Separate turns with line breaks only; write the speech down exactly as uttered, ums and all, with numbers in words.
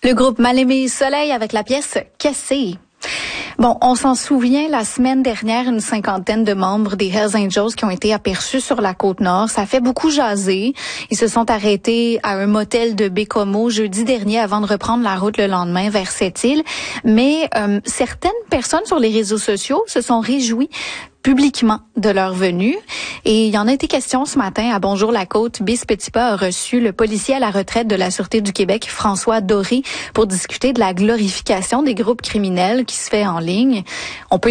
Le groupe Mal-Aimé Soleil avec la pièce Cassée. Bon, on s'en souvient, la semaine dernière, une cinquantaine de membres des Hells Angels qui ont été aperçus sur la Côte-Nord. Ça fait beaucoup jaser. Ils se sont arrêtés à un motel de Bécomo jeudi dernier avant de reprendre la route le lendemain vers cette île. Mais euh, certaines personnes sur les réseaux sociaux se sont réjouies publiquement de leur venue. Et il y en a été question ce matin à Bonjour la Côte. Bis Petitpas a reçu le policier à la retraite de la Sûreté du Québec, François Doré, pour discuter de la glorification des groupes criminels qui se fait en ligne. On peut